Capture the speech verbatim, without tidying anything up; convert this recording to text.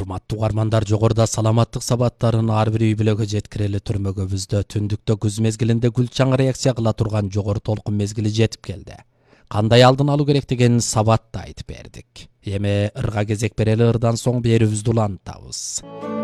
Урматтуу угармандар, жогоруда саламаттык сабаттарын ар бир үй бүлөгө жеткирели түрмөгөбүздө түндүктө күз мезгилинде гүл чаң реакция кыла турган жогору толкун мезгили жетип келди. Кандай алдын алуу керек деген сабатты айтып бердик. Эми ырга кезек берели, ырдан соң берүүбүздү улантабыз.